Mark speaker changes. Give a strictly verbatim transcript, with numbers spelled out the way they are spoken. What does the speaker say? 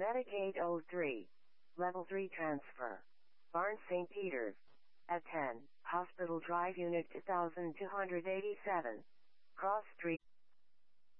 Speaker 1: Metagate oh three. Level three transfer. Barnes Saint Peters. At ten, Hospital Drive Unit two thousand two hundred eighty-seven. Cross Street.